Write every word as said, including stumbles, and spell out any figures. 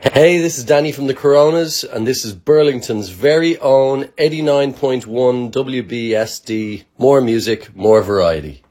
Hey, this is Danny from the Coronas, and this is Burlington's very own eighty-nine point one W B S D. More music, more variety.